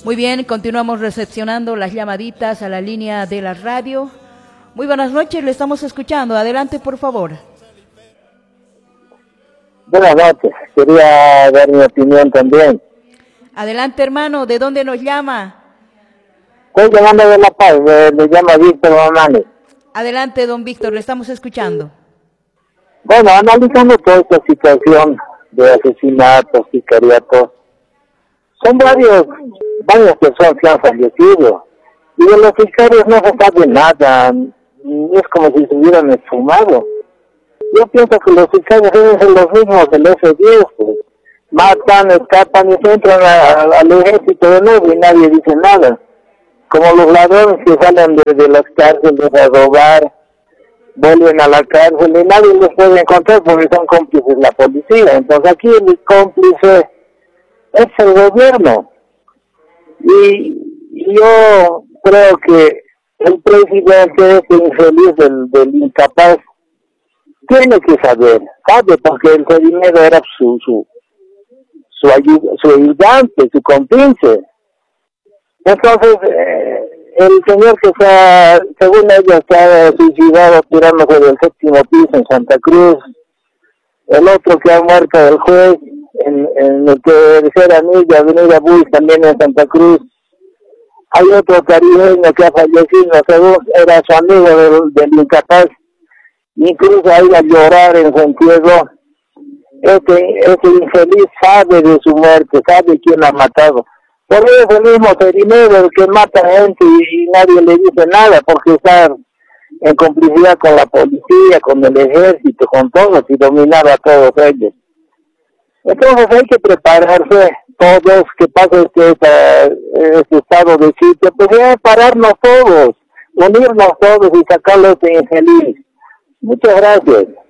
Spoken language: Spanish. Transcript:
Muy bien, continuamos recepcionando las llamaditas a la línea de la radio. Muy buenas noches, le estamos escuchando. Adelante, por favor. Buenas noches, quería dar mi opinión también. Adelante, hermano, ¿de dónde nos llama? Estoy llamando de La Paz, me llama Víctor Mamani. Adelante, don Víctor, le estamos escuchando. Bueno, analizando toda esta situación de asesinatos, sicariatos, son varias personas que han fallecido, y de los sicarios no se sabe nada, es como si se hubieran esfumado. Yo pienso que los sicarios deben ser los mismos del F-10, pues. Matan, escapan y se entran al ejército de nuevo y nadie dice nada. Como los ladrones que salen de las cárceles a robar, vuelven a la cárcel y nadie los puede encontrar porque son cómplices la policía. Entonces aquí el cómplice es el gobierno. Y yo creo que el presidente, este infeliz del incapaz, tiene que sabe porque el dinero era su ayudante, su cómplice. Entonces, el señor que está, según ella, está suicidado tirándose del 7º piso en Santa Cruz, el otro que ha muerto del juez en el tercer anillo, Avenida Buis, también en Santa Cruz. Hay otro caribeño que ha fallecido, según era su amigo del incapaz, incluso ha ido a llorar en su entierro. Este infeliz sabe de su muerte, sabe quién la ha matado. Por eso el mismo Cerinero, el que mata gente y nadie le dice nada, porque está en complicidad con la policía, con el ejército, con todos y dominar a todos ellos. Entonces hay que prepararse todos, que pase este estado de sitio, pues ya pararnos todos, unirnos todos y sacarlo de este infeliz. Muchas gracias.